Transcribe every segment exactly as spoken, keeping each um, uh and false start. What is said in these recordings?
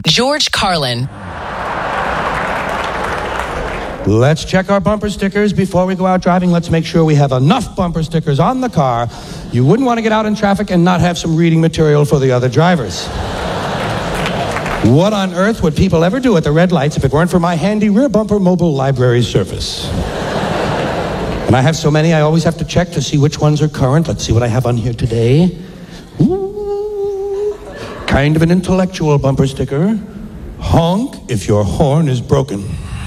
George Carlin. Let's check our bumper stickers before we go out driving. Let's make sure we have enough bumper stickers on the car. You wouldn't want to get out in traffic and not have some reading material for the other drivers. What on earth would people ever do at the red lights if it weren't for my handy rear bumper mobile library service? And I have so many, I always have to check to see which ones are current. Let's see what I have on here today. Ooh, kind of an intellectual bumper sticker. Honk if your horn is broken.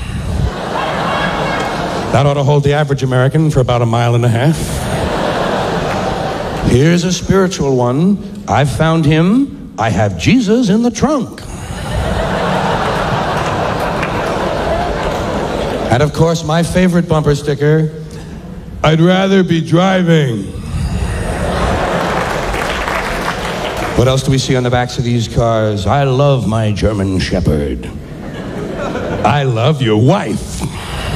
That ought to hold the average American for about a mile and a half. Here's a spiritual one. I've found him. I have Jesus in the trunk. And of course, my favorite bumper sticker, I'd rather be driving. What else do we see on the backs of these cars? I love my German Shepherd. I love your wife.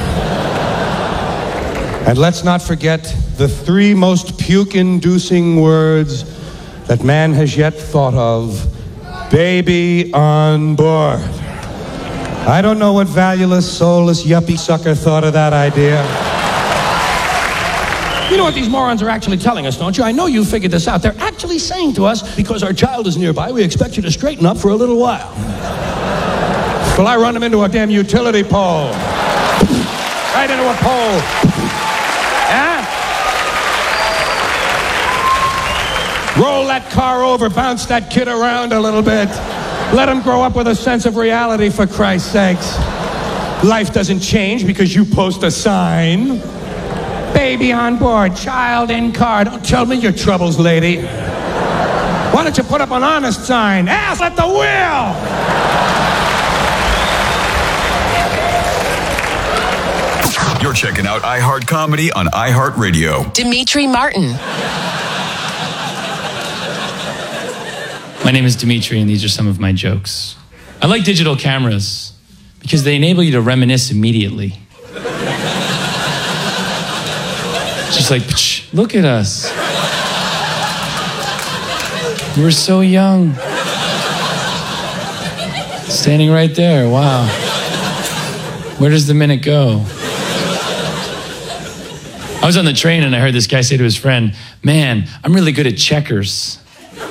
And let's not forget the three most puke-inducing words that man has yet thought of. Baby on board. I don't know what valueless, soulless, yuppie sucker thought of that idea. You know what these morons are actually telling us, don't you? I know you figured this out. They're actually saying to us, because our child is nearby, we expect you to straighten up for a little while. Well, I run them into a damn utility pole. Right into a pole. Yeah? Roll that car over, bounce that kid around a little bit. Let him grow up with a sense of reality, for Christ's sakes. Life doesn't change because you post a sign. Baby on board, child in car. Don't tell me your troubles, lady. Why don't you put up an honest sign? Ass at the wheel! You're checking out iHeart Comedy on iHeartRadio. Dimitri Martin. My name is Dimitri, and these are some of my jokes. I like digital cameras because they enable you to reminisce immediately. Just like, psh, look at us. We're so young. Standing right there, wow. Where does the minute go? I was on the train and I heard this guy say to his friend, man, I'm really good at checkers.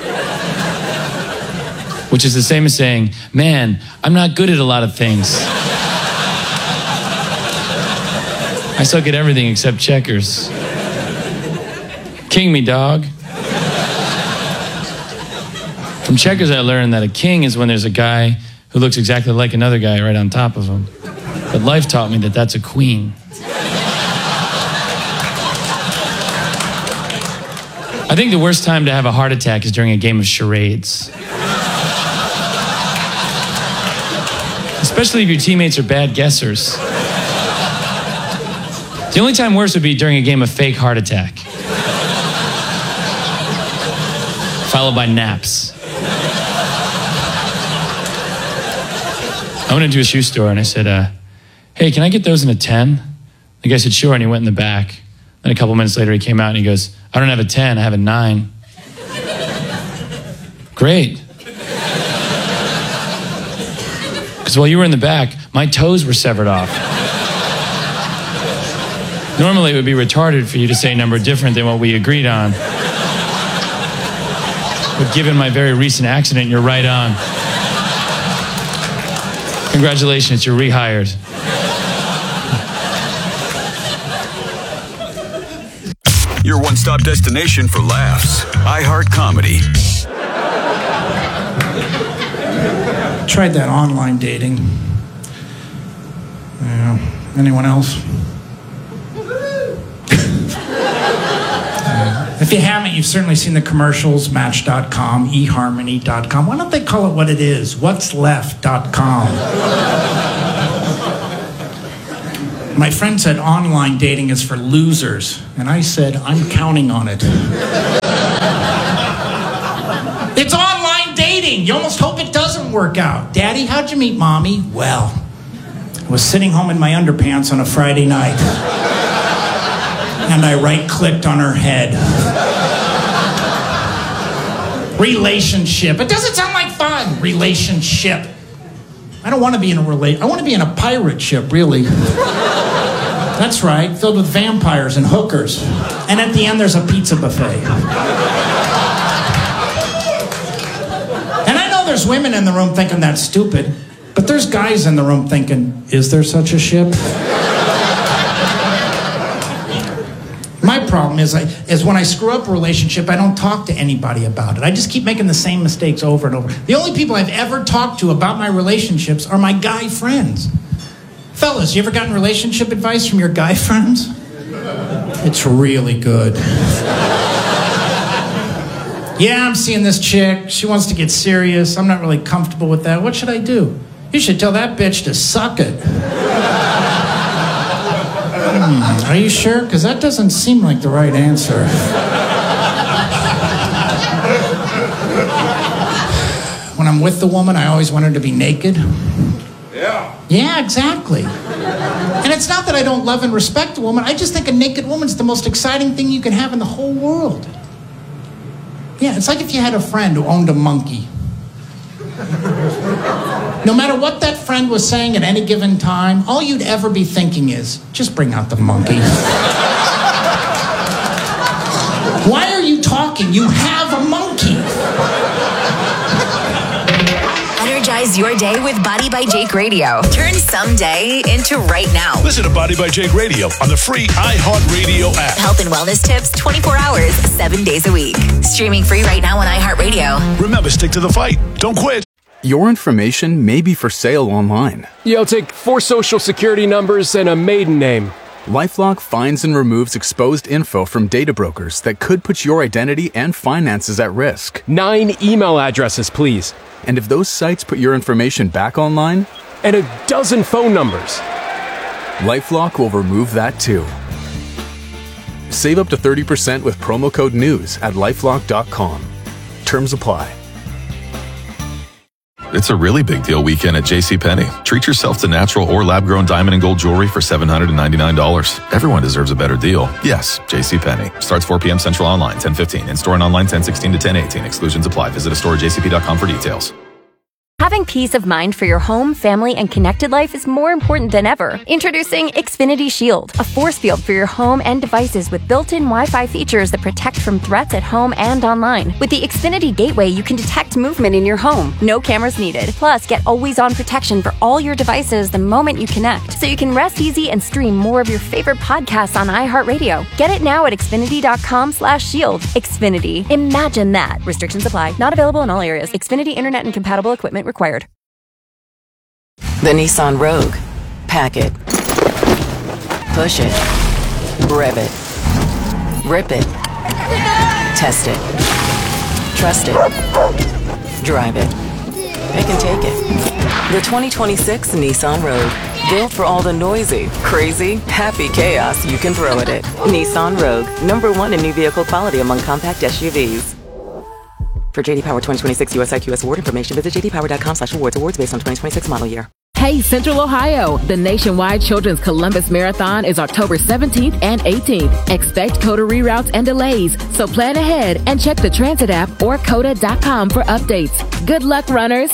Which is the same as saying, man, I'm not good at a lot of things. I suck at everything except checkers. King me, dog. From checkers, I learned that a king is when there's a guy who looks exactly like another guy right on top of him. But life taught me that that's a queen. I think the worst time to have a heart attack is during a game of charades. Especially if your teammates are bad guessers. The only time worse would be during a game of fake heart attack. Followed by naps. I went into a shoe store and I said, uh, hey, can I get those in a ten? The guy said, sure, and he went in the back. Then a couple minutes later he came out and he goes, I don't have a ten, I have a nine. Great. Because while you were in the back, my toes were severed off. Normally it would be retarded for you to say a number different than what we agreed on. But given my very recent accident, you're right on. Congratulations, you're rehired. Your one-stop destination for laughs. iHeart Comedy. Tried that online dating. Yeah. Anyone else? uh, if you haven't, you've certainly seen the commercials, Match dot com, e harmony dot com. Why don't they call it what it is? What's left dot com. My friend said online dating is for losers, and I said, I'm counting on it. It's online dating. You almost hope it doesn't work out. Daddy, how'd you meet Mommy? Well, I was sitting home in my underpants on a Friday night, and I right-clicked on her head. Relationship. It doesn't sound like fun. Relationship. I don't want to be in a relate. I want to be in a pirate ship, really. That's right, filled with vampires and hookers. And at the end, there's a pizza buffet. And I know there's women in the room thinking that's stupid, but there's guys in the room thinking, is there such a ship? My problem is, I, is when I screw up a relationship, I don't talk to anybody about it. I just keep making the same mistakes over and over. The only people I've ever talked to about my relationships are my guy friends. Fellas, you ever gotten relationship advice from your guy friends? It's really good. Yeah, I'm seeing this chick. She wants to get serious. I'm not really comfortable with that. What should I do? You should tell that bitch to suck it. Hmm, are you sure? Because that doesn't seem like the right answer. When I'm with the woman, I always want her to be naked. Yeah. Yeah, exactly. And it's not that I don't love and respect a woman. I just think a naked woman's the most exciting thing you can have in the whole world. Yeah, it's like if you had a friend who owned a monkey. No matter what that friend was saying at any given time, all you'd ever be thinking is, just bring out the monkey. Why are you talking? You have a monkey. Energize your day with Body by Jake Radio. Turn someday into right now. Listen to Body by Jake Radio on the free iHeartRadio app. Health and wellness tips twenty-four hours, seven days a week. Streaming free right now on iHeartRadio. Remember, stick to the fight. Don't quit. Your information may be for sale online. Yo, take four social security numbers and a maiden name. LifeLock finds and removes exposed info from data brokers that could put your identity and finances at risk. Nine email addresses, please. And if those sites put your information back online? And a dozen phone numbers. LifeLock will remove that too. Save up to thirty percent with promo code NEWS at LifeLock dot com. Terms apply. It's a really big deal weekend at JCPenney. Treat yourself to natural or lab-grown diamond and gold jewelry for seven hundred ninety-nine dollars. Everyone deserves a better deal. Yes, JCPenney. Starts four p.m. Central online, ten fifteen. In-store and online, ten sixteen to ten eighteen. Exclusions apply. Visit a store at j c p dot com for details. Having peace of mind for your home, family, and connected life is more important than ever. Introducing Xfinity Shield, a force field for your home and devices with built-in Wi-Fi features that protect from threats at home and online. With the Xfinity Gateway, you can detect movement in your home. No cameras needed. Plus, get always-on protection for all your devices the moment you connect, so you can rest easy and stream more of your favorite podcasts on iHeartRadio. Get it now at xfinity dot com slash shield. Xfinity. Imagine that. Restrictions apply. Not available in all areas. Xfinity Internet and compatible equipment required. The Nissan Rogue. Pack it. Push it. Rev it. Rip it. Test it. Trust it. Drive it. It can take it. The twenty twenty-six Nissan Rogue. Built for all the noisy, crazy, happy chaos you can throw at it. Nissan Rogue. Number one in new vehicle quality among compact S U Vs. For J D Power twenty twenty-six U S I Q S award information, visit j d power dot com slash awards. Awards based on twenty twenty-six model year. Hey, Central Ohio! The nationwide Children's Columbus Marathon is October seventeenth and eighteenth. Expect COTA reroutes and delays, so plan ahead and check the Transit app or cota dot com for updates. Good luck, runners!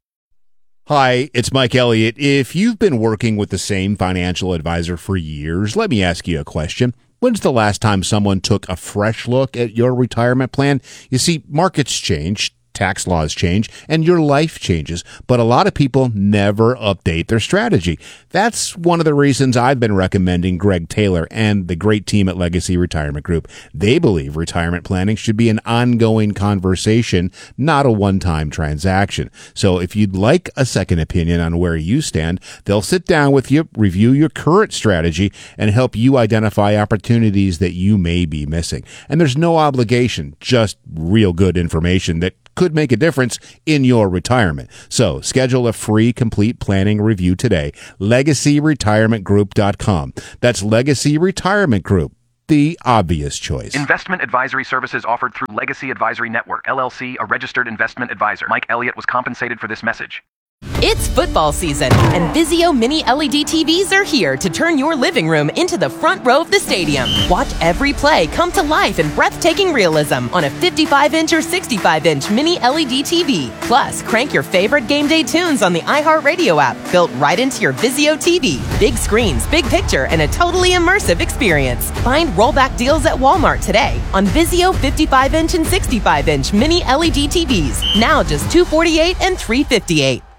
Hi, it's Mike Elliott. If you've been working with the same financial advisor for years, let me ask you a question. When's the last time someone took a fresh look at your retirement plan? You see, markets change, tax laws change, and your life changes, but a lot of people never update their strategy. That's one of the reasons I've been recommending Greg Taylor and the great team at Legacy Retirement Group. They believe retirement planning should be an ongoing conversation, not a one-time transaction. So if you'd like a second opinion on where you stand, they'll sit down with you, review your current strategy, and help you identify opportunities that you may be missing. And there's no obligation, just real good information that could make a difference in your retirement. So schedule a free complete planning review today. legacy retirement group dot com. That's Legacy Retirement Group, the obvious choice. Investment advisory services offered through Legacy Advisory Network, L L C, a registered investment advisor. Mike Elliott was compensated for this message. It's football season, and Vizio Mini L E D T Vs are here to turn your living room into the front row of the stadium. Watch every play come to life in breathtaking realism on a fifty-five inch or sixty-five inch Mini L E D T V. Plus, crank your favorite game day tunes on the iHeartRadio app, built right into your Vizio T V. Big screens, big picture, and a totally immersive experience. Find rollback deals at Walmart today on Vizio fifty-five inch and sixty-five inch Mini L E D T Vs. Now just two hundred forty-eight dollars and three hundred fifty-eight dollars.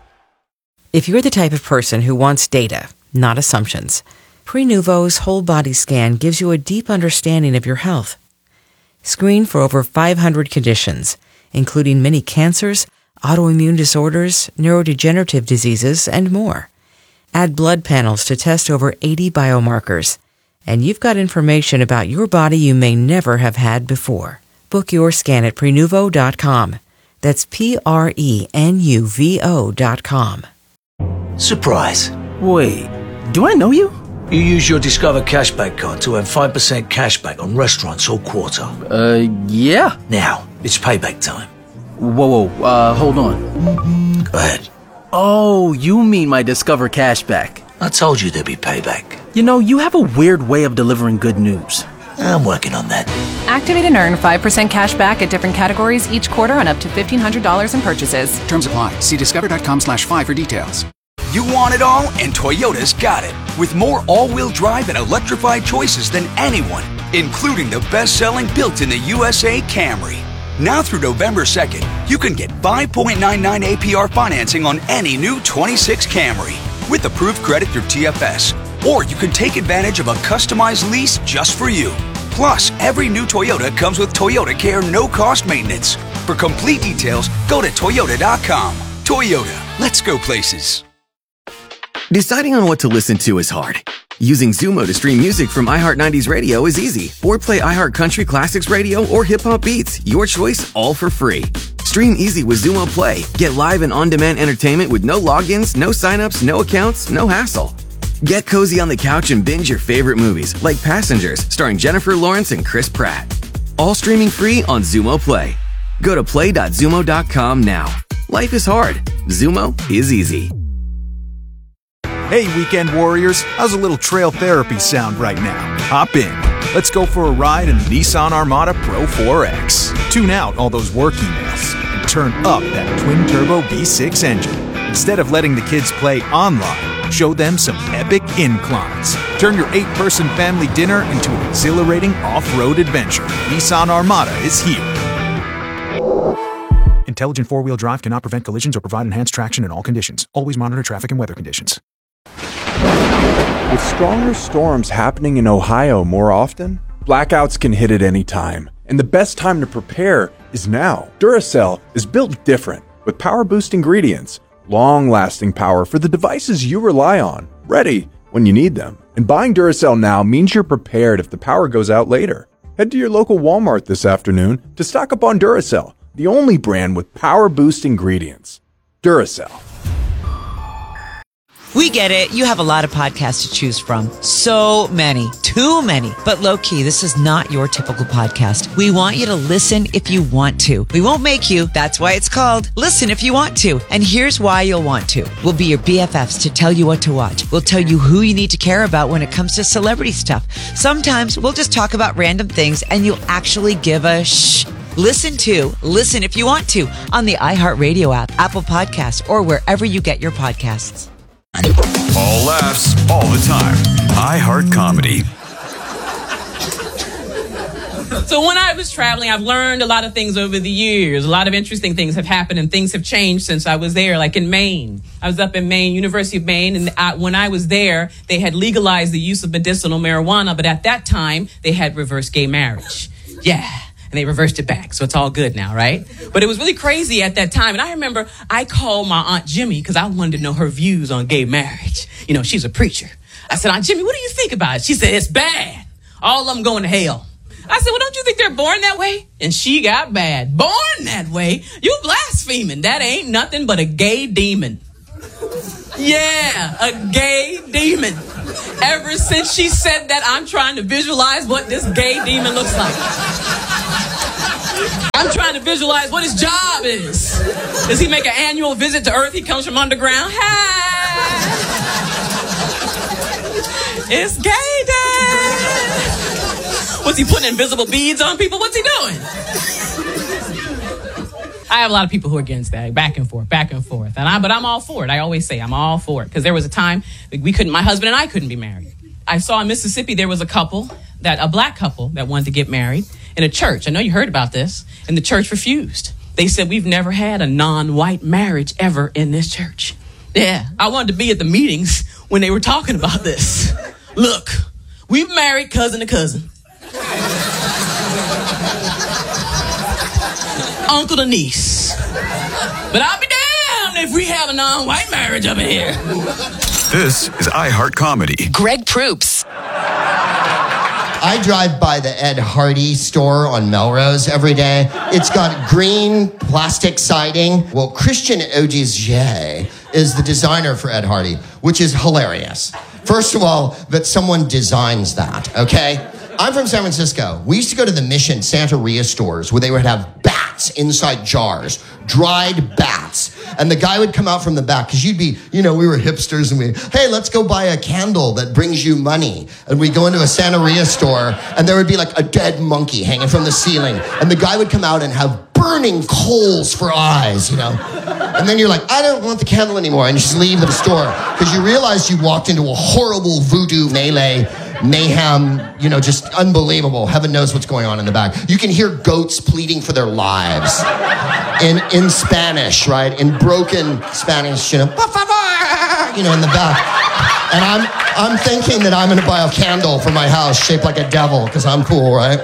If you're the type of person who wants data, not assumptions, Prenuvo's whole body scan gives you a deep understanding of your health. Screen for over five hundred conditions, including many cancers, autoimmune disorders, neurodegenerative diseases, and more. Add blood panels to test over eighty biomarkers, and you've got information about your body you may never have had before. Book your scan at Prenuvo dot com. That's P R E N U V O dot com. Surprise. Wait, do I know you? You use your Discover Cashback card to earn five percent cashback on restaurants all quarter. Uh, yeah. Now, it's payback time. Whoa, whoa, uh, hold on. Go ahead. Oh, you mean my Discover Cashback. I told you there'd be payback. You know, you have a weird way of delivering good news. I'm working on that. Activate and earn five percent cash back at different categories each quarter on up to fifteen hundred dollars in purchases. Terms apply. See discover.com slash five for details. You want it all, and Toyota's got it. With more all-wheel drive and electrified choices than anyone, including the best-selling built in the U S A Camry. Now through November second, you can get five point nine nine A P R financing on any new twenty-six Camry with approved credit through T F S. Or you can take advantage of a customized lease just for you. Plus, every new Toyota comes with Toyota Care no-cost maintenance. For complete details, go to Toyota dot com. Toyota, let's go places. Deciding on what to listen to is hard. Using Zumo to stream music from iHeart nineties Radio is easy. Or play iHeart Country Classics Radio or Hip Hop Beats. Your choice, all for free. Stream easy with Zumo Play. Get live and on-demand entertainment with no logins, no signups, no accounts, no hassle. Get cozy on the couch and binge your favorite movies, like Passengers, starring Jennifer Lawrence and Chris Pratt. All streaming free on Zumo Play. Go to play dot zumo dot com now. Life is hard. Zumo is easy. Hey, weekend warriors, how's a little trail therapy sound right now? Hop in. Let's go for a ride in the Nissan Armada Pro four X. Tune out all those work emails and turn up that twin-turbo V six engine. Instead of letting the kids play online, show them some epic inclines. Turn your eight-person family dinner into an exhilarating off-road adventure. Nissan Armada is here. Intelligent four-wheel drive cannot prevent collisions or provide enhanced traction in all conditions. Always monitor traffic and weather conditions. With stronger storms happening in Ohio more often, blackouts can hit at any time. And the best time to prepare is now. Duracell is built different, with power-boost ingredients, long-lasting power for the devices you rely on, ready when you need them. And buying Duracell now means you're prepared if the power goes out later. Head to your local Walmart this afternoon to stock up on Duracell, the only brand with power-boost ingredients. Duracell. We get it. You have a lot of podcasts to choose from. So many. Too many. But low-key, this is not your typical podcast. We want you to listen if you want to. We won't make you. That's why it's called Listen If You Want To. And here's why you'll want to. We'll be your B F Fs to tell you what to watch. We'll tell you who you need to care about when it comes to celebrity stuff. Sometimes we'll just talk about random things and you'll actually give a shh. Listen to Listen If You Want To on the iHeartRadio app, Apple Podcasts, or wherever you get your podcasts. All laughs, all the time. iHeart Comedy. So when I was traveling, I've learned a lot of things over the years. A lot of interesting things have happened and things have changed since I was there, like in Maine. I was up in Maine, University of Maine, and I, when I was there, they had legalized the use of medicinal marijuana, but at that time, they had reverse gay marriage. Yeah. And they reversed it back. So it's all good now, right? But it was really crazy at that time. And I remember I called my Aunt Jimmy because I wanted to know her views on gay marriage. You know, she's a preacher. I said, Aunt Jimmy, what do you think about it? She said, it's bad. All of them going to hell. I said, well, don't you think they're born that way? And she got bad. Born that way? You blaspheming. That ain't nothing but a gay demon. Yeah, a gay demon. Ever since she said that, I'm trying to visualize what this gay demon looks like. I'm trying to visualize what his job is. Does he make an annual visit to Earth? He comes from underground. Hi! It's gay day! What's he putting invisible beads on people? What's he doing? I have a lot of people who are against that, back and forth, back and forth. And I, but I'm all for it. I always say I'm all for it. Because there was a time we couldn't, my husband and I couldn't be married. I saw in Mississippi there was a couple, that a black couple that wanted to get married in a church. I know you heard about this. And the church refused. They said, we've never had a non-white marriage ever in this church. Yeah, I wanted to be at the meetings when they were talking about this. Look, we've married cousin to cousin. Uncle to niece. But I'll be damned if we have a non-white marriage up in here. This is iHeart Comedy. Greg Proops. I drive by the Ed Hardy store on Melrose every day. It's got green plastic siding. Well, Christian Audigier is the designer for Ed Hardy, which is hilarious. First of all, that someone designs that, okay? I'm from San Francisco. We used to go to the Mission Santeria stores where they would have bats inside jars, dried bats. And the guy would come out from the back because you'd be, you know, we were hipsters and we, hey, let's go buy a candle that brings you money. And we go into a Santeria store and there would be like a dead monkey hanging from the ceiling. And the guy would come out and have burning coals for eyes, you know. And then you're like, I don't want the candle anymore. And you just leave the store because you realize you walked into a horrible voodoo melee mayhem, you know, just unbelievable. Heaven knows what's going on in the back. You can hear goats pleading for their lives in in Spanish, right? In broken Spanish, you know, you know, in the back. And I'm I'm thinking that I'm going to buy a candle for my house shaped like a devil because I'm cool, right?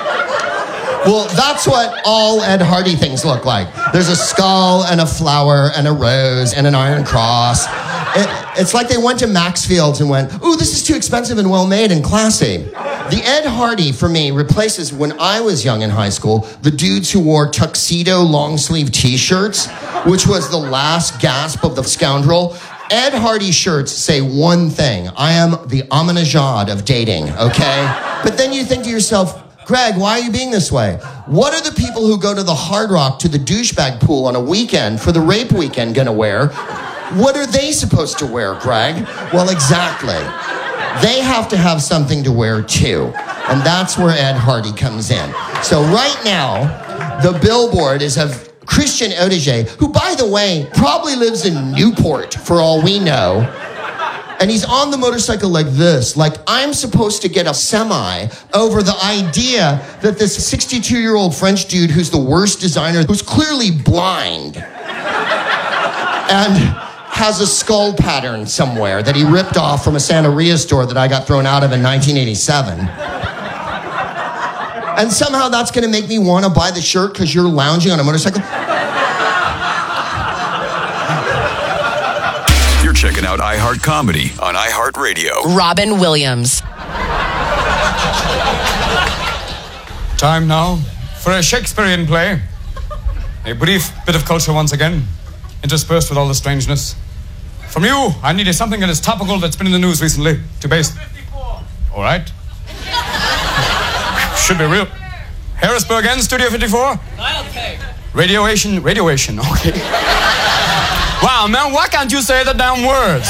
Well, that's what all Ed Hardy things look like. There's a skull and a flower and a rose and an iron cross. It, it's like they went to Maxfield's and went, ooh, this is too expensive and well-made and classy. The Ed Hardy, for me, replaces, when I was young in high school, the dudes who wore tuxedo long-sleeve T-shirts, which was the last gasp of the scoundrel. Ed Hardy shirts say one thing: I am the Ahmadinejad of dating, okay? But then you think to yourself, Greg, why are you being this way? What are the people who go to the Hard Rock to the douchebag pool on a weekend for the rape weekend gonna wear? What are they supposed to wear, Greg? Well, exactly. They have to have something to wear too. And that's where Ed Hardy comes in. So right now, the billboard is of Christian Audigier, who, by the way, probably lives in Newport for all we know. And he's on the motorcycle like this, like I'm supposed to get a semi over the idea that this sixty-two-year-old French dude who's the worst designer, who's clearly blind, and has a skull pattern somewhere that he ripped off from a Santeria store that I got thrown out of in nineteen eighty-seven. And somehow that's going to make me want to buy the shirt because you're lounging on a motorcycle. You're checking out iHeart Comedy on iHeartRadio. Robin Williams. Time now for a Shakespearean play. A brief bit of culture once again, interspersed with all the strangeness. From you, I needed something that is topical that's been in the news recently to base. All right. Should be real. Harrisburg and Studio fifty-four? I'll pay. Radioation, radioation, okay. Wow, man, why can't you say the damn words?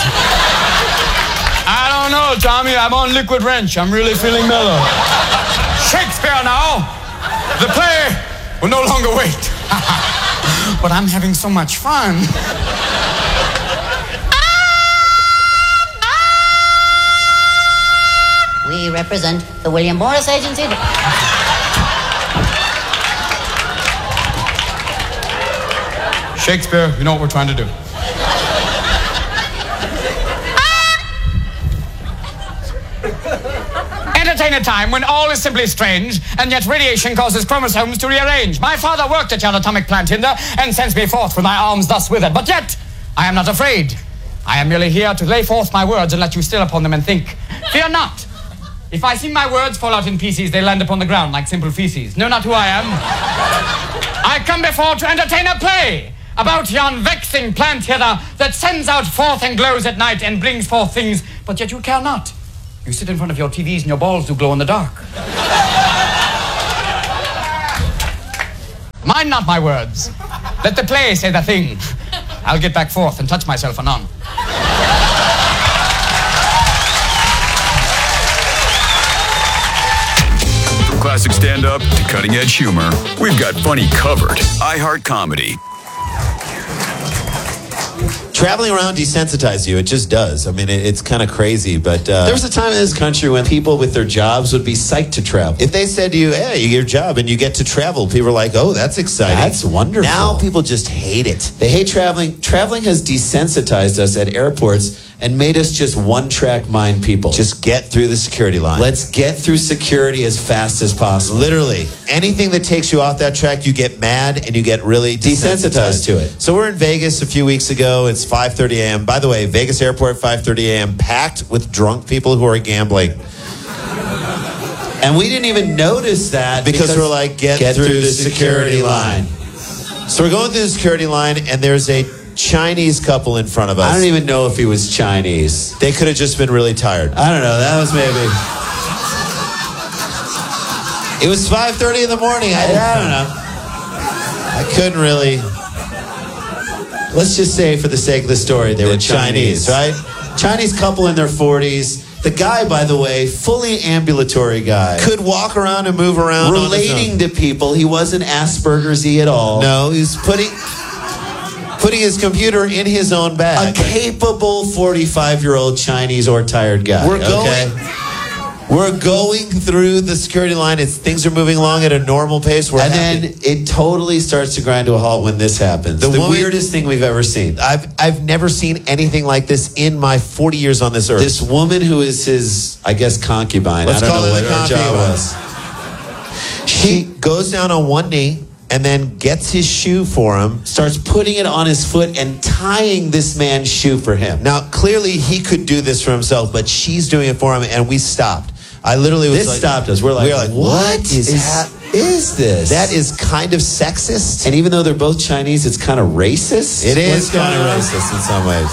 I don't know, Tommy, I'm on liquid wrench. I'm really feeling mellow. Shakespeare now. The play will no longer wait. But I'm having so much fun. We represent the William Morris Agency. Shakespeare, you know what we're trying to do. Entertain a time when all is simply strange, and yet radiation causes chromosomes to rearrange. My father worked at your atomic plant hinder and sends me forth with my arms thus withered. But yet, I am not afraid. I am merely here to lay forth my words and let you still upon them and think. Fear not. If I see my words fall out in pieces, they land upon the ground like simple feces. Know not who I am. I come before to entertain a play about yon vexing plant hither that sends out forth and glows at night and brings forth things, but yet you care not. You sit in front of your T Vs and your balls do glow in the dark. Mind not my words. Let the play say the thing. I'll get back forth and touch myself anon. From classic stand-up to cutting-edge humor, we've got funny covered. iHeart Comedy. Traveling around desensitizes you. It just does. I mean, it, it's kind of crazy. But uh, there was a time in this country when people with their jobs would be psyched to travel. If they said to you, hey, you get your job and you get to travel, people were like, oh, that's exciting. That's wonderful. Now people just hate it. They hate traveling. Traveling has desensitized us at airports and made us just one-track mind people. Just get through the security line. Let's get through security as fast as possible. Literally. Anything that takes you off that track, you get mad and you get really desensitized to it. So we're in Vegas a few weeks ago. It's five thirty a.m. By the way, Vegas airport, five thirty a.m. packed with drunk people who are gambling. And we didn't even notice that because, because we're like, get, get through, through the security, security line. line. So we're going through the security line and there's a Chinese couple in front of us. I don't even know if he was Chinese. They could have just been really tired. I don't know. That was maybe... It was five thirty in the morning. I, I don't know. I couldn't really... Let's just say, for the sake of the story, they They're were Chinese, Chinese, right? Chinese couple in their forties. The guy, by the way, fully ambulatory guy. Could walk around and move around. Relating to people. He wasn't Asperger's-y at all. No, he was putting... Putting his computer in his own bag. A capable forty-five-year-old Chinese or tired guy. We're going, okay? We're going through the security line. It's, things are moving along at a normal pace. We're and happy. Then it totally starts to grind to a halt when this happens. The, the woman, weirdest thing we've ever seen. I've I've never seen anything like this in my forty years on this earth. This woman who is his, I guess, concubine. Let's I don't know what her job was. She goes down on one knee. And then gets his shoe for him, starts putting it on his foot and tying this man's shoe for him. Now, clearly he could do this for himself, but she's doing it for him, and we stopped. I literally was this like... This stopped us. We're like, we're like what is, is, ha- is this? That is kind of sexist. And even though they're both Chinese, it's kind of racist. It is kind of racist in some ways.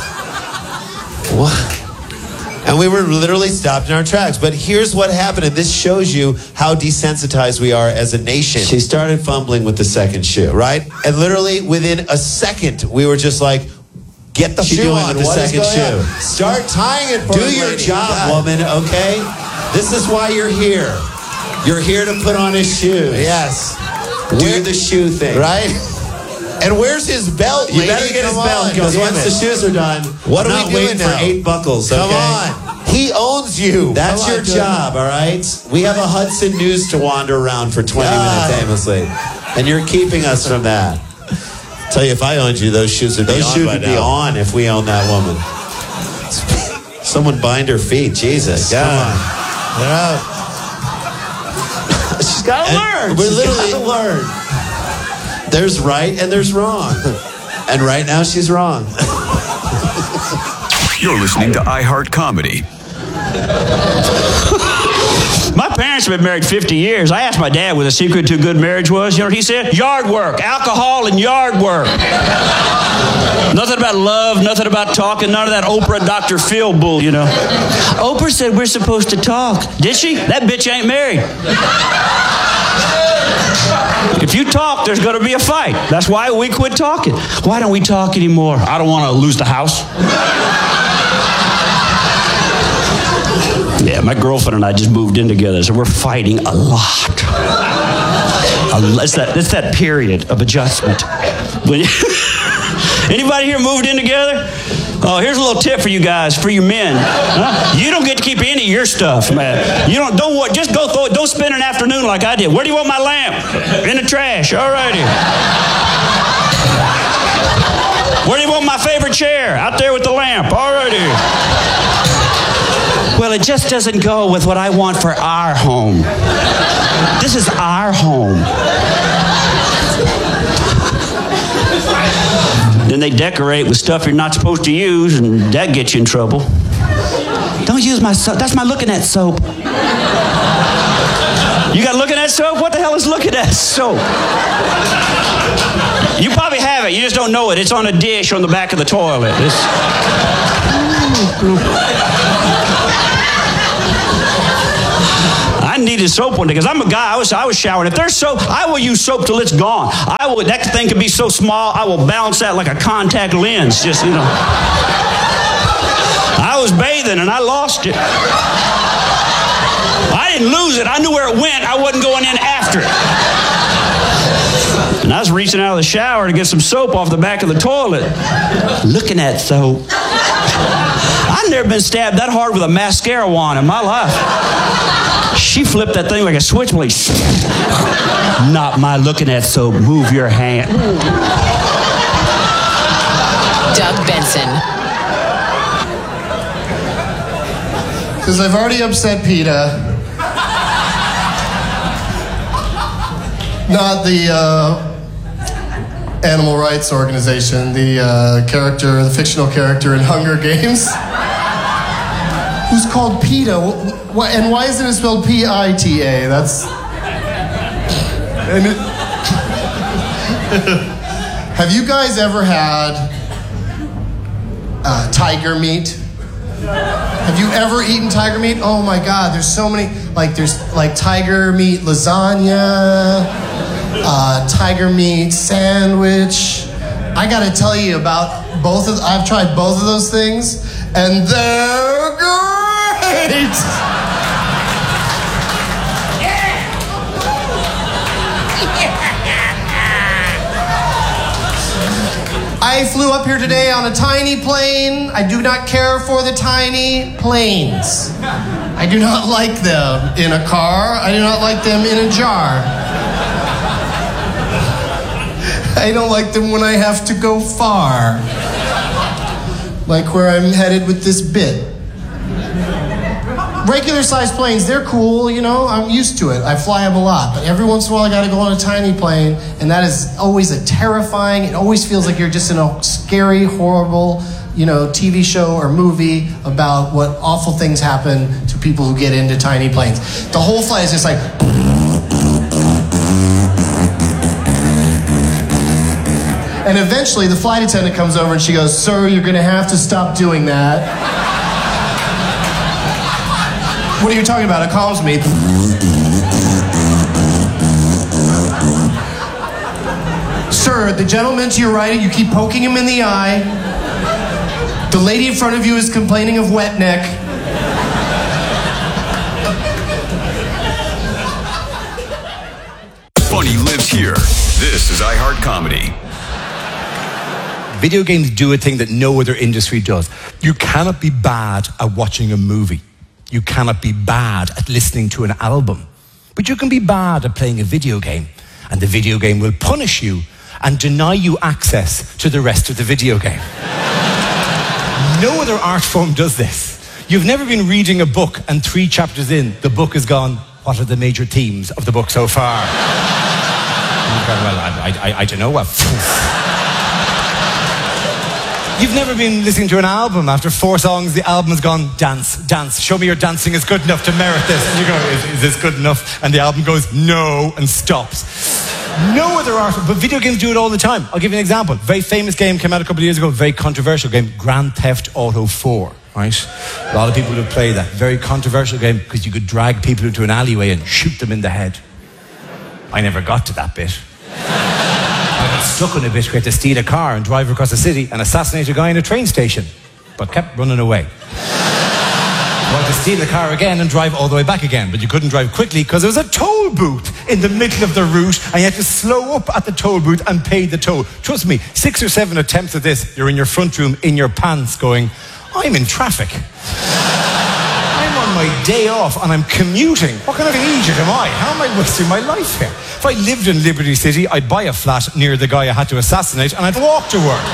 What? And we were literally stopped in our tracks. But here's what happened, and this shows you how desensitized we are as a nation. She started fumbling with the second shoe, right? And literally within a second, we were just like, get the shoe on with the second shoe. On? Start tying it for Do your lady. job, God. woman, okay? This is why you're here. You're here to put on his shoes. Yes. Do Wear, the shoe thing. Right? And where's his belt, lady? You better get Come his belt, because once the shoes are done, what are we doing now? For eight buckles, okay? Come on. He owns you. That's Come your on, job, all right? We have a Hudson News to wander around for twenty God. minutes aimlessly. And you're keeping us from that. Tell you, if I owned you, those shoes would be, those on, shoes would be on if we owned that woman. Someone bind her feet. Jesus. God. Come on. They're out. She's got to learn. We're literally got to learn. There's right and there's wrong. And right now she's wrong. You're listening to iHeart Comedy. My parents have been married fifty years. I asked my dad what the secret to a good marriage was. You know what he said? Yard work, alcohol and yard work. Nothing about love, nothing about talking, none of that Oprah, Doctor Phil bull, you know. Oprah said we're supposed to talk. Did she? That bitch ain't married. If you talk, there's going to be a fight. That's why we quit talking. Why don't we talk anymore? I don't want to lose the house. Yeah, my girlfriend and I just moved in together, so we're fighting a lot. It's that, it's that period of adjustment. Anybody here moved in together? Oh, here's a little tip for you guys, for you men. Huh? You don't get to keep any of your stuff, man. You don't, don't just go throw it. Don't spend an afternoon like I did. Where do you want my lamp? In the trash. All righty. Where do you want my favorite chair? Out there with the lamp. All righty. Well, it just doesn't go with what I want for our home. This is our home. Then they decorate with stuff you're not supposed to use, and that gets you in trouble. Don't use my soap. That's my looking at soap. You got looking at soap? What the hell is looking at soap? You probably have it. You just don't know it. It's on a dish on the back of the toilet. It's... I needed soap one day because I'm a guy. I was I was showering. If there's soap, I will use soap till it's gone. I will. That thing can be so small, I will balance that like a contact lens. Just you know. I was bathing and I lost it. I didn't lose it. I knew where it went. I wasn't going in after it. And I was reaching out of the shower to get some soap off the back of the toilet. Looking at soap. I've never been stabbed that hard with a mascara wand in my life. She flipped that thing like a switchblade. Not my looking at soap. Move your hand. Doug Benson. Because I've already upset PETA. Not the uh, animal rights organization, the uh, character, the fictional character in Hunger Games, who's called PETA. Wh- and why isn't it spelled P I T A? That's... And it... Have you guys ever had uh, tiger meat? Have you ever eaten tiger meat? Oh my God, there's so many, like there's like tiger meat lasagna, uh, tiger meat sandwich. I gotta tell you about both of, I've tried both of those things and they're great! I flew up here today on a tiny plane. I do not care for the tiny planes. I do not like them in a car. I do not like them in a jar. I don't like them when I have to go far. Like where I'm headed with this bit. Regular sized planes, they're cool, you know, I'm used to it. I fly them a lot, but every once in a while I gotta go on a tiny plane, and that is always a terrifying, it always feels like you're just in a scary, horrible, you know, T V show or movie about what awful things happen to people who get into tiny planes. The whole flight is just like... And eventually the flight attendant comes over and she goes, "Sir, you're gonna have to stop doing that." What are you talking about? It calms me. Sir, the gentleman to your right, you keep poking him in the eye. The lady in front of you is complaining of wet neck. Funny lives here. This is iHeart Comedy. Video games do a thing that no other industry does. You cannot be bad at watching a movie. You cannot be bad at listening to an album. But you can be bad at playing a video game. And the video game will punish you and deny you access to the rest of the video game. No other art form does this. You've never been reading a book and three chapters in, the book is gone, what are the major themes of the book so far? Well, I, I, I don't know what. You've never been listening to an album. After four songs, the album has gone, dance, dance. Show me your dancing is good enough to merit this. And you go, is, is this good enough? And the album goes, no, and stops. No other art, but video games do it all the time. I'll give you an example. Very famous game came out a couple of years ago, very controversial game, Grand Theft Auto four, right? A lot of people would play that. Very controversial game because you could drag people into an alleyway and shoot them in the head. I never got to that bit. I got stuck on a bit where I had to steal a car and drive across the city and assassinate a guy in a train station, but kept running away. I had to steal the car again and drive all the way back again, but you couldn't drive quickly because there was a toll booth in the middle of the route and you had to slow up at the toll booth and pay the toll. Trust me, six or seven attempts at this, you're in your front room, in your pants going, I'm in traffic. I'm on my day off and I'm commuting. What kind of idiot am I? How am I wasting my life here? If I lived in Liberty City, I'd buy a flat near the guy I had to assassinate and I'd walk to work.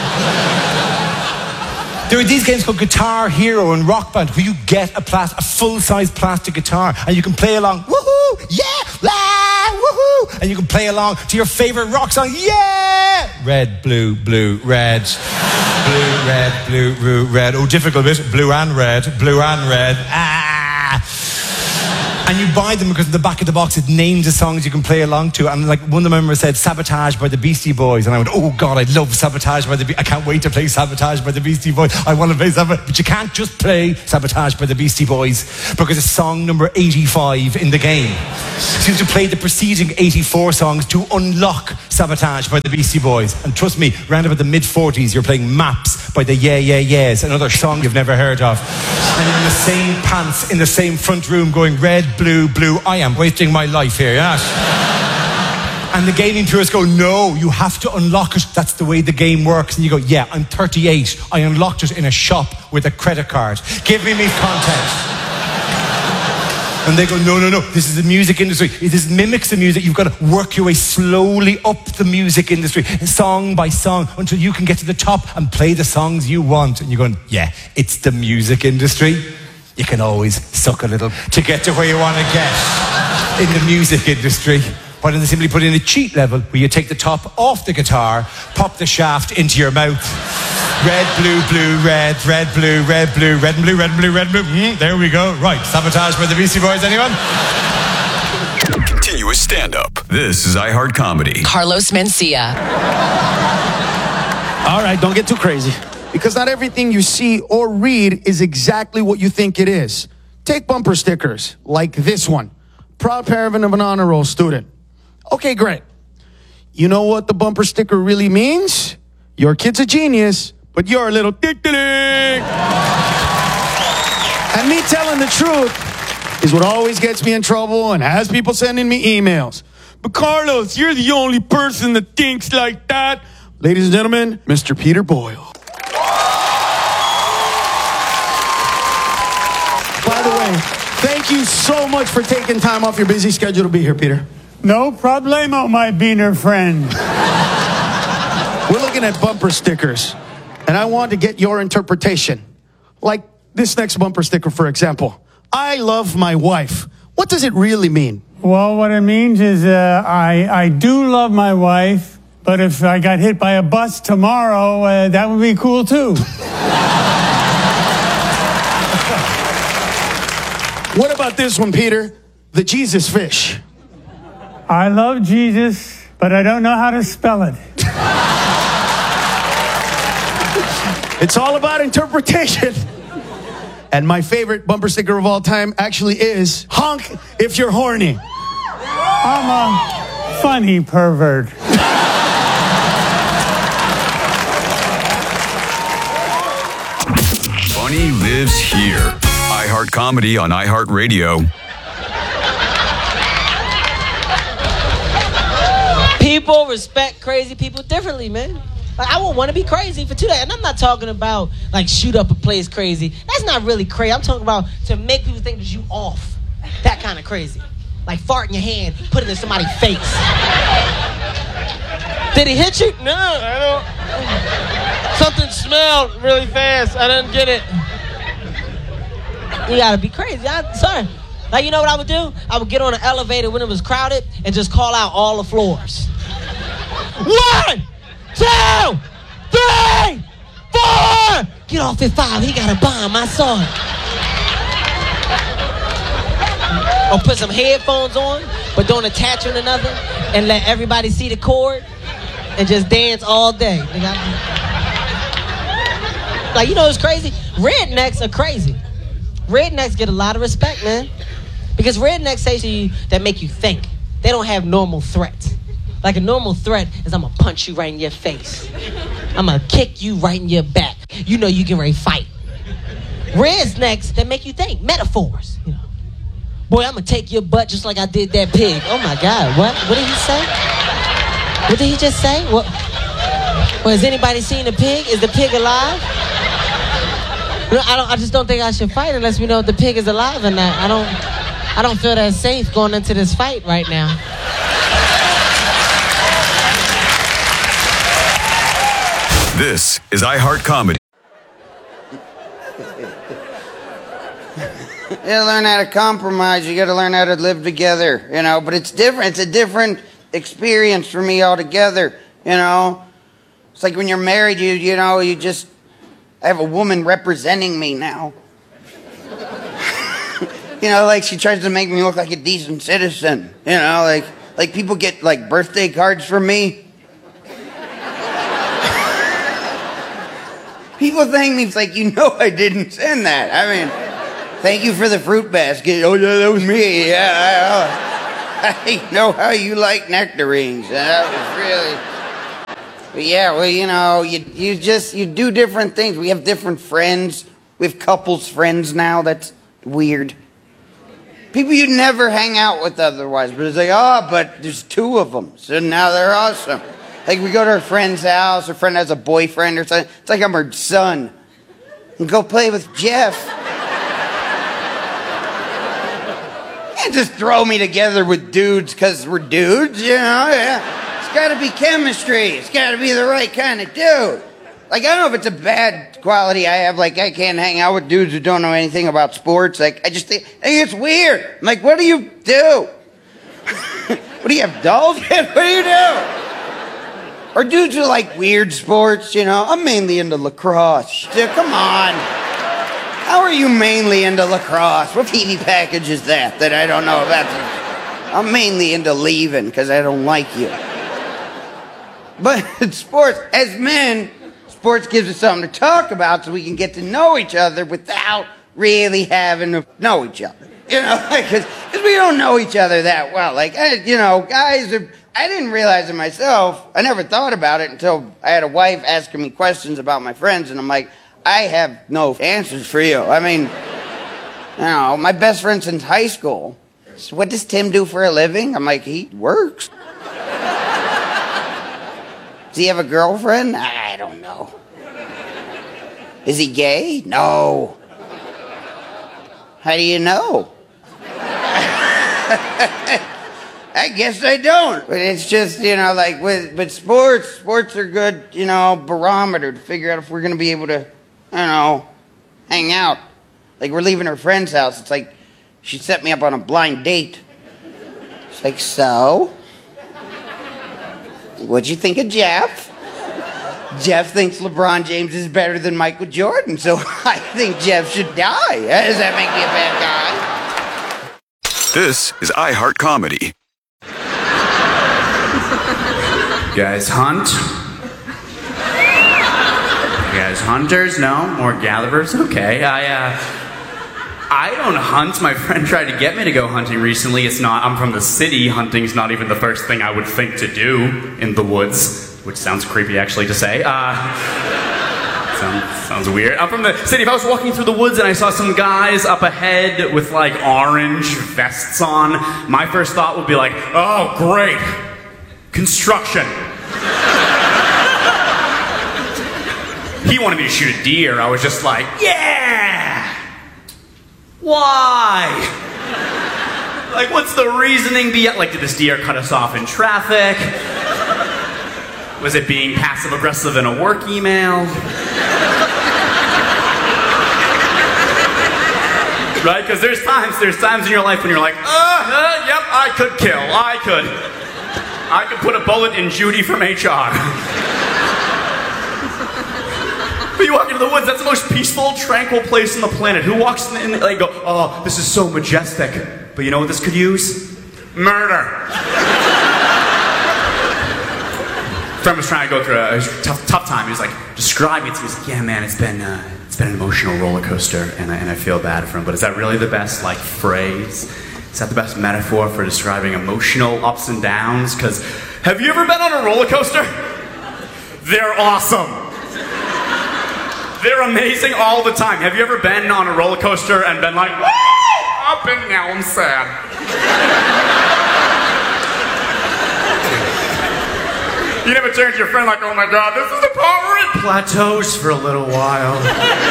There are these games called Guitar Hero and Rock Band where you get a, plas- a full-size plastic guitar and you can play along, woohoo, yeah, la, woohoo, and you can play along to your favorite rock song, yeah, red, blue, blue, red, blue, red, blue, blue, red, oh, difficult bit, blue and red, blue and red, ah. And you buy them because in the back of the box it names the songs you can play along to. And like one of the members said, Sabotage by the Beastie Boys. And I went, oh God, I love Sabotage by the Beastie Boys. I can't wait to play Sabotage by the Beastie Boys. I want to play Sabotage. But you can't just play Sabotage by the Beastie Boys because it's song number eighty-five in the game. So you have to play the preceding eighty-four songs to unlock Sabotage by the Beastie Boys. And trust me, round about the mid forties, you're playing Maps by the Yeah Yeah Yeahs, another song you've never heard of. And in the same pants, in the same front room, going red, blue, blue. I am wasting my life here, yes? And the gaming purists go, no, you have to unlock it. That's the way the game works. And you go, yeah, I'm thirty-eight. I unlocked it in a shop with a credit card. Give me me context. And they go, no, no, no, this is the music industry. This mimics the music. You've got to work your way slowly up the music industry, song by song, until you can get to the top and play the songs you want. And you're going, yeah, it's the music industry. You can always suck a little to get to where you want to get in the music industry. Why don't they simply put in a cheat level where you take the top off the guitar, pop the shaft into your mouth. Red, blue, blue, red, red, blue, red, blue, red and blue, red and blue, red and blue. Mm, there we go. Right, Sabotage by the Beastie Boys, anyone? Continuous stand-up. This is iHeart Comedy. Carlos Mencia. All right, don't get too crazy. Because not everything you see or read is exactly what you think it is. Take bumper stickers, like this one. Proud parent of an honor roll student. Okay, great. You know what the bumper sticker really means? Your kid's a genius, but you're a little dick-dick. And me telling the truth is what always gets me in trouble and has people sending me emails. But Carlos, you're the only person that thinks like that. Ladies and gentlemen, Mister Peter Boyle. By the way, thank you so much for taking time off your busy schedule to be here, Peter. No problemo, my beaner friend. We're looking at bumper stickers, and I want to get your interpretation. Like this next bumper sticker, for example. I love my wife. What does it really mean? Well, what it means is uh, I, I do love my wife, but if I got hit by a bus tomorrow, uh, that would be cool too. What about this one, Peter? The Jesus fish. I love Jesus, but I don't know how to spell it. It's all about interpretation. And my favorite bumper sticker of all time actually is honk if you're horny. I'm a funny pervert. Funny lives here. iHeart Comedy on iHeartRadio. People respect crazy people differently, man. Like, I would want to be crazy for two days. And I'm not talking about, like, shoot up a place crazy. That's not really crazy. I'm talking about to make people think that you off. That kind of crazy. Like, fart in your hand, put it in somebody's face. Did he hit you? No, I don't. Something smelled really fast. I didn't get it. You gotta be crazy. I'm sorry. Like, you know what I would do? I would get on an elevator when it was crowded and just call out all the floors. One, two, three, four. Get off at five. He got a bomb. I saw it. Or put some headphones on, but don't attach one to nothing, and let everybody see the cord, and just dance all day. Like, you know what's crazy? Rednecks are crazy. Rednecks get a lot of respect, man. Because rednecks say to you that make you think. They don't have normal threats. Like, a normal threat is I'm gonna punch you right in your face. I'm gonna kick you right in your back. You know you can ready to fight. Rednecks that make you think. Metaphors. You know. Boy, I'm gonna take your butt just like I did that pig. Oh my God, what? What did he say? What did he just say? What? Well, has anybody seen a pig? Is the pig alive? I don't. I just don't think I should fight unless we know if the pig is alive or not. I don't. I don't feel that safe going into this fight right now. This is iHeart Comedy. You gotta learn how to compromise. You gotta learn how to live together, you know. But it's different. It's a different experience for me altogether, you know. It's like when you're married, you you know, you just... I have a woman representing me now. You know, like she tries to make me look like a decent citizen. You know, like like people get like birthday cards from me. People thank me. It's like, you know I didn't send that. I mean, thank you for the fruit basket. Oh, yeah, that was me. Yeah, I, I know how you like nectarines. That was really... But yeah, well, you know, you, you just, you do different things. We have different friends. We have couples friends now. That's weird. People you'd never hang out with otherwise. But it's like, oh, but there's two of them. So now they're awesome. Like, we go to her friend's house, her friend has a boyfriend or something. It's like I'm her son. And go play with Jeff. You can't just throw me together with dudes because we're dudes, you know? Yeah. It's got to be chemistry. It's got to be the right kind of dude. Like, I don't know if it's a bad quality I have. Like, I can't hang out with dudes who don't know anything about sports. Like, I just think, I think it's weird. I'm like, what do you do? What do you have, dolls? What do you do? Or dudes who like weird sports, you know. I'm mainly into lacrosse. Dude, come on. How are you mainly into lacrosse? What T V package is that that I don't know about? I'm mainly into leaving because I don't like you. But in sports, as men, sports gives us something to talk about so we can get to know each other without really having to know each other. You know, because we don't know each other that well. Like, I, you know, guys are... I didn't realize it myself. I never thought about it until I had a wife asking me questions about my friends, and I'm like, I have no answers for you. I mean, you know, my best friend since high school. So what does Tim do for a living? I'm like, he works. Does he have a girlfriend? I don't know. Is he gay? No. How do you know? I guess I don't. But it's just, you know, like with but sports, sports are good, you know, barometer to figure out if we're going to be able to, I don't know, hang out. Like, we're leaving her friend's house. It's like she set me up on a blind date. It's like, so? What'd you think of Jeff? Jeff thinks LeBron James is better than Michael Jordan, so I think Jeff should die. Does that make me a bad guy? This is iHeart Comedy. You guys hunt? You guys hunters? No? More gatherers? Okay. I, uh... I don't hunt. My friend tried to get me to go hunting recently. It's not... I'm from the city. Hunting's not even the first thing I would think to do in the woods. Which sounds creepy, actually, to say. Uh... Sounds, sounds weird. I'm from the city. If I was walking through the woods and I saw some guys up ahead with, like, orange vests on, my first thought would be like, oh, great. Construction. He wanted me to shoot a deer. I was just like, yeah! Why? Like, what's the reasoning behind? Like, did this deer cut us off in traffic? Was it being passive-aggressive in a work email? Right? Because there's times, there's times in your life when you're like, uh, uh, yep, I could kill. I could. I could put a bullet in Judy from H R. But you walk into the woods, that's the most peaceful, tranquil place on the planet. Who walks in and they go, oh, this is so majestic. But you know what this could use? Murder. Friend was trying to go through a, a tough, tough time. He was like, describe it. He was like, yeah, man, it's been, uh, it's been an emotional roller coaster, and I, and I feel bad for him. But is that really the best, like, phrase? Is that the best metaphor for describing emotional ups and downs? Because have you ever been on a roller coaster? They're awesome. They're amazing all the time. Have you ever been on a roller coaster and been like, woo! Up and now I'm sad. You never turned to your friend like, oh my god, this is the part where it plateaus for a little while.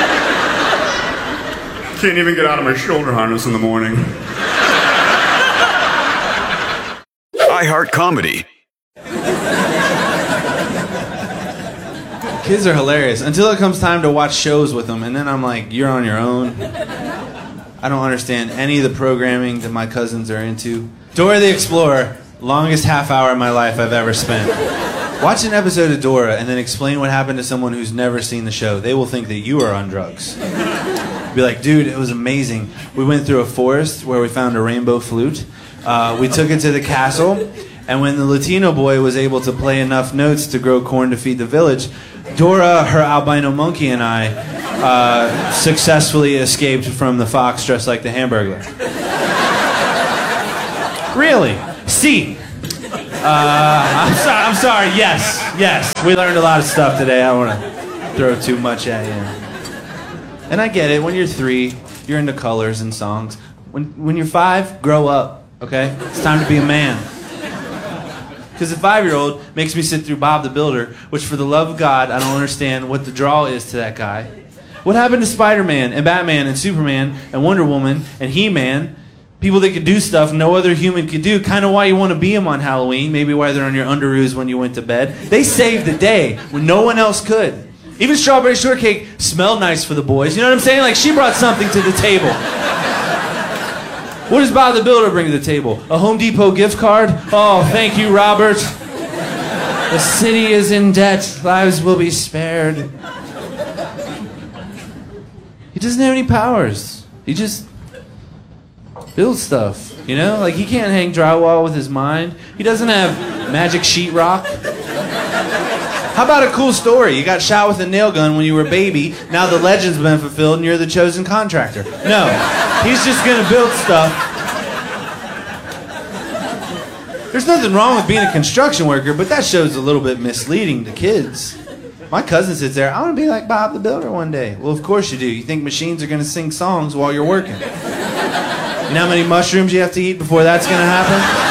Can't even get out of my shoulder harness in the morning. iHeart Comedy. Kids are hilarious until it comes time to watch shows with them, and then I'm like, you're on your own. I don't understand any of the programming that my cousins are into. Dora the Explorer, longest half hour of my life I've ever spent. Watch an episode of Dora and then explain what happened to someone who's never seen the show. They will think that you are on drugs. Be like, dude, it was amazing. We went through a forest where we found a rainbow flute. Uh, we took it to the castle, and when the Latino boy was able to play enough notes to grow corn to feed the village, Dora, her albino monkey, and I uh, successfully escaped from the fox dressed like the Hamburglar. Really? See. Uh, I'm sorry. I'm sorry. Yes, yes. We learned a lot of stuff today. I don't want to throw too much at you. And I get it. When you're three, you're into colors and songs. When when you're five, grow up. Okay? It's time to be a man. Because the five-year-old makes me sit through Bob the Builder, which, for the love of God, I don't understand what the draw is to that guy. What happened to Spider-Man and Batman and Superman and Wonder Woman and He-Man? People that could do stuff no other human could do. Kind of why you want to be them on Halloween. Maybe why they're on your underoos when you went to bed. They saved the day when no one else could. Even Strawberry Shortcake smelled nice for the boys. You know what I'm saying? Like, she brought something to the table. What does Bob the Builder bring to the table? A Home Depot gift card? Oh, thank you, Robert. The city is in debt. Lives will be spared. He doesn't have any powers. He just builds stuff, you know? Like, he can't hang drywall with his mind. He doesn't have magic sheetrock. How about a cool story? You got shot with a nail gun when you were a baby. Now the legend's been fulfilled and you're the chosen contractor. No, he's just gonna build stuff. There's nothing wrong with being a construction worker, but that show's a little bit misleading to kids. My cousin sits there, I want to be like Bob the Builder one day. Well, of course you do. You think machines are gonna sing songs while you're working. You know how many mushrooms you have to eat before that's gonna happen?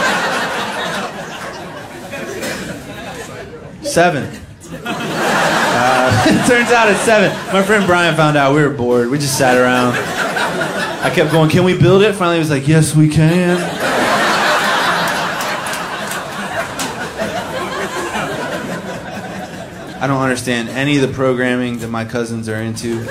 Seven. Uh, it turns out it's seven. My friend Brian found out we were bored. We just sat around. I kept going, can we build it? Finally he was like, yes, we can. I don't understand any of the programming that my cousins are into.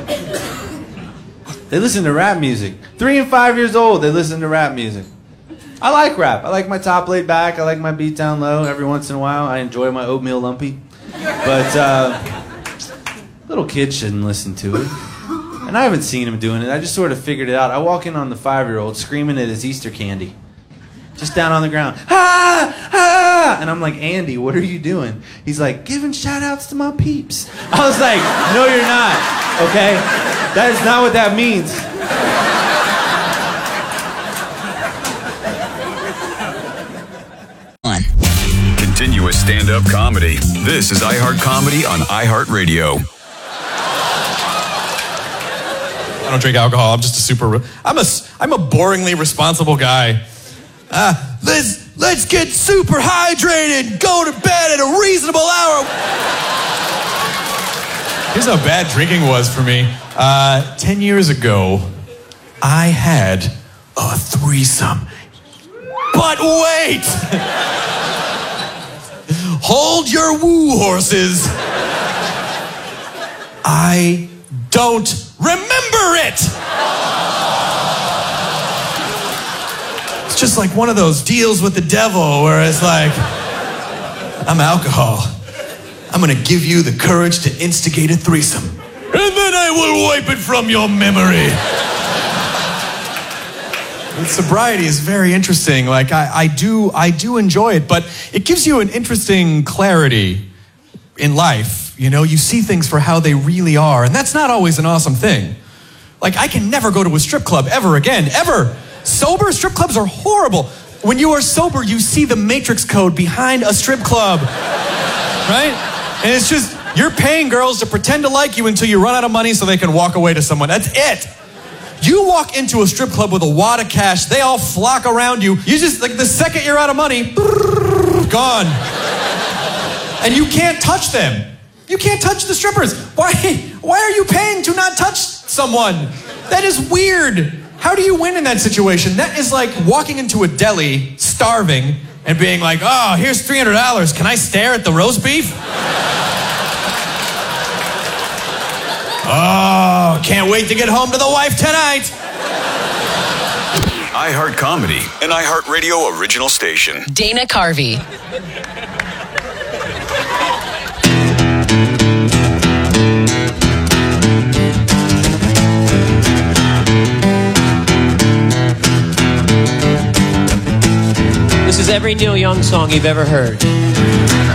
They listen to rap music. Three and five years old, they listen to rap music. I like rap. I like my top laid back. I like my beat down low. Every once in a while, I enjoy my oatmeal lumpy. But uh, little kids shouldn't listen to it. And I haven't seen him doing it. I just sort of figured it out. I walk in on the five-year-old screaming at his Easter candy. Just down on the ground. Ah! Ah! And I'm like, Andy, what are you doing? He's like, giving shout-outs to my peeps. I was like, no, you're not. Okay? That is not what that means. Continuous stand-up comedy. This is iHeart Comedy on iHeartRadio. I don't drink alcohol. I'm just a super. I'm a. I'm a boringly responsible guy. Uh, let's let's get super hydrated. Go to bed at a reasonable hour. Here's how bad drinking was for me. Uh, ten years ago, I had a threesome. But wait. Hold your woo horses. I don't remember it. It's just like one of those deals with the devil where it's like, I'm alcohol. I'm gonna give you the courage to instigate a threesome. And then I will wipe it from your memory. And sobriety is very interesting. Like I, I do, I do enjoy it, but it gives you an interesting clarity in life. You know, you see things for how they really are, and that's not always an awesome thing. Like I can never go to a strip club ever again, ever. Sober strip clubs are horrible. When you are sober, you see the matrix code behind a strip club, right? And it's just you're paying girls to pretend to like you until you run out of money so they can walk away to someone. That's it. You walk into a strip club with a wad of cash, they all flock around you. You just, like, the second you're out of money, gone. And you can't touch them. You can't touch the strippers. Why, why are you paying to not touch someone? That is weird. How do you win in that situation? That is like walking into a deli, starving, and being like, oh, here's three hundred dollars. Can I stare at the roast beef? Oh, can't wait to get home to the wife tonight. iHeart Comedy, an iHeartRadio original station. Dana Carvey. This is every Neil Young song you've ever heard.